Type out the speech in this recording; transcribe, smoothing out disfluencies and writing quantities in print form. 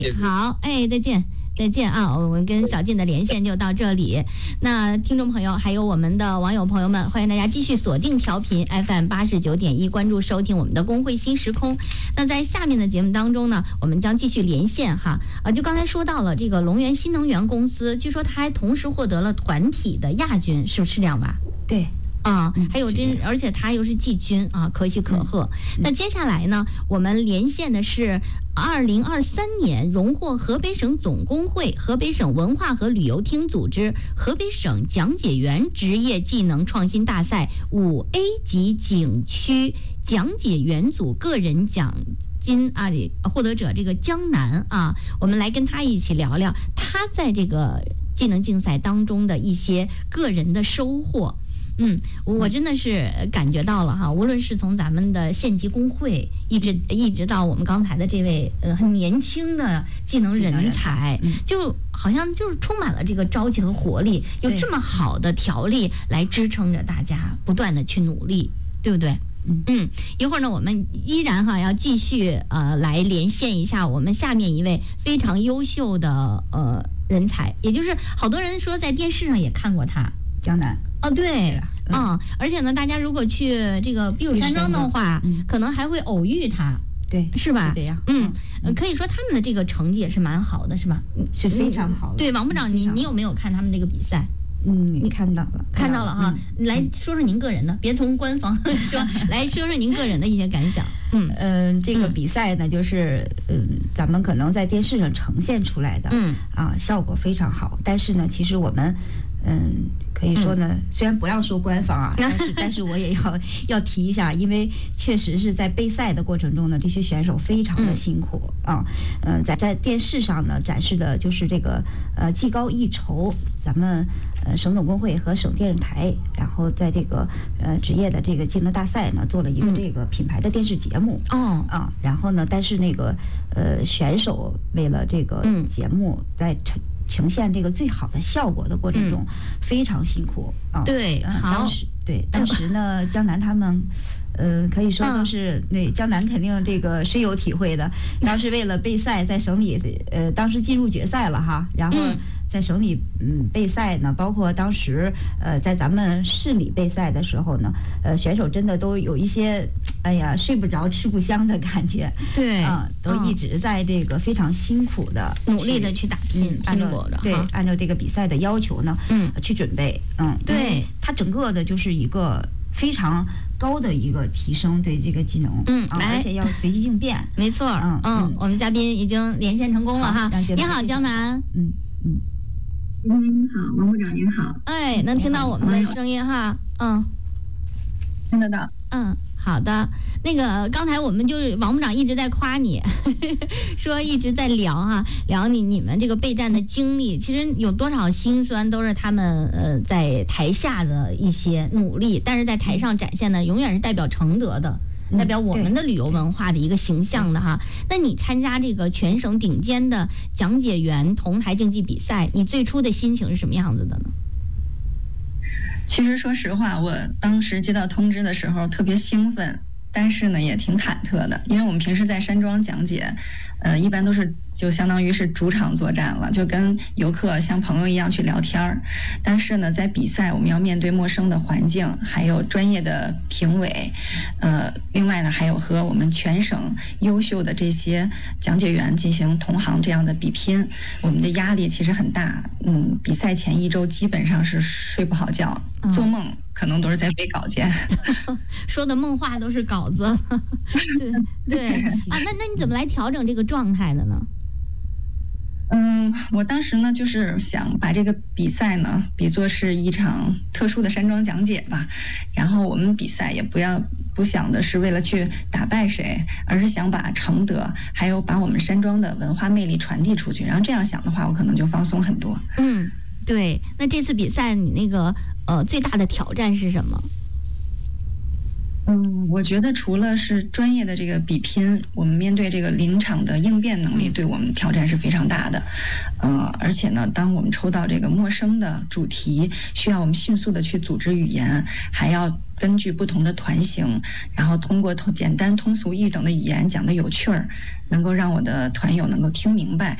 好，哎，再见。再见啊！我们跟小静的连线就到这里。那听众朋友还有我们的网友朋友们，欢迎大家继续锁定调频 FM 89.1，关注收听我们的工会新时空。那在下面的节目当中呢，我们将继续连线哈。就刚才说到了这个龙源新能源公司，据说它还同时获得了团体的亚军，是不是这样吧？ 对。 还有而且他又是季军啊，可喜可贺。那接下来呢，我们连线的是2023年荣获河北省总工会、河北省文化和旅游厅组织河北省讲解员职业技能创新大赛5A 级景区讲解员组个人奖金获得者这个江南啊，我们来跟他一起聊聊他在这个技能竞赛当中的一些个人的收获。我真的是感觉到了哈，无论是从咱们的县级工会一直到我们刚才的这位很年轻的技能人才，就好像就是充满了这个朝气和活力，有这么好的条例来支撑着大家不断的去努力，对不对？一会儿呢，我们依然要继续来连线一下我们下面一位非常优秀的人才，也就是好多人说在电视上也看过他， 江南。 对，而且呢，大家如果去这个避暑山庄的话，可能还会偶遇他， 对， 是吧？ 是这样。 可以说他们的这个成绩也是蛮好的，是吧？ 是非常好的。 对，王部长，你有没有看他们这个比赛？ 你看到了哈。来说说您个人的，别从官方说，来说说您个人的一些感想。 这个比赛呢，就是咱们可能在电视上呈现出来的，效果非常好。但是呢，其实我们可以说呢，虽然不让说官方啊，但是我也要提一下，因为确实是在备赛的过程中呢，这些选手非常的辛苦在电视上呢展示的就是这个技高一筹，咱们省总工会和省电视台，然后在这个职业的这个技能大赛呢做了一个这个品牌的电视节目然后呢，但是那个选手为了这个节目在呈现这个最好的效果的过程中，非常辛苦对， 当时呢，江南他们，可以说都是江南肯定这个深有体会的。当时为了备赛，在省里当时进入决赛了哈，然后在省里备赛呢，包括当时在咱们市里备赛的时候呢，选手真的都有一些睡不着吃不香的感觉。 对， 都一直在这个非常辛苦的努力的去打拼， 按照这个比赛的要求呢，去准备。 对， 它整个的就是一个非常高的一个提升，对这个技能，而且要随机应变。 没错，我们嘉宾已经连线成功了哈。你好，江南。 您好，王部长您好。 哎，能听到我们的声音哈？ 听得到。 好的，那个刚才我们就是王部长一直在夸你，说一直在聊你们这个备战的经历，其实有多少辛酸都是他们在台下的一些努力，但是在台上展现的永远是代表承德的，代表我们的旅游文化的一个形象的哈。那你参加这个全省顶尖的讲解员同台竞技比赛，你最初的心情是什么样子的呢？ 其实说实话，我当时接到通知的时候特别兴奋，但是呢也挺忐忑的，因为我们平时在山庄讲解，一般都是就相当于是主场作战了，就跟游客像朋友一样去聊天儿。但是呢，在比赛我们要面对陌生的环境，还有专业的评委，另外呢还有和我们全省优秀的这些讲解员进行同行这样的比拼，我们的压力其实很大。比赛前1周基本上是睡不好觉，做梦可能都是在背稿件， 说的梦话都是稿子。对那你怎么来调整这个状态的呢？ 我当时呢就是想把这个比赛呢比作是一场特殊的山庄讲解吧，然后我们比赛也不想的是为了去打败谁，而是想把承德还有把我们山庄的文化魅力传递出去，然后这样想的话我可能就放松很多。 对，那这次比赛你那个最大的挑战是什么？ 我觉得除了是专业的这个比拼，我们面对这个临场的应变能力对我们挑战是非常大的。而且呢，当我们抽到这个陌生的主题，需要我们迅速的去组织语言，还要根据不同的团型，然后通过简单通俗易懂的语言讲的有趣儿，能够让我的团友能够听明白。